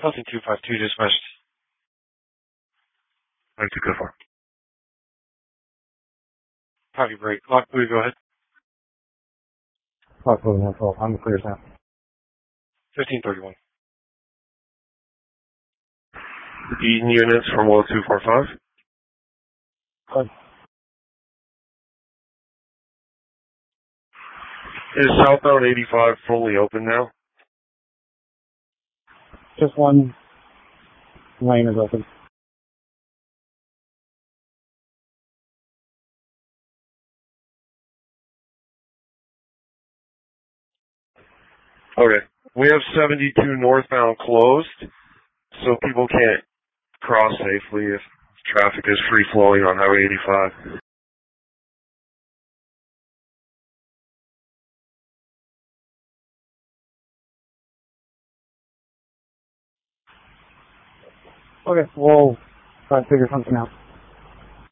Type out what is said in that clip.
Nothing 252 dispatched. 92 good for. Copy break. Lock, please go ahead. Lock, please, 112. I'm clear, Sam. 1531. Eaton units from 0245. Good. Is southbound 85 fully open now? Just one lane is open. Okay. We have 72 northbound closed, so people can't cross safely if traffic is free flowing on Highway 85. Okay, we'll try to figure something out.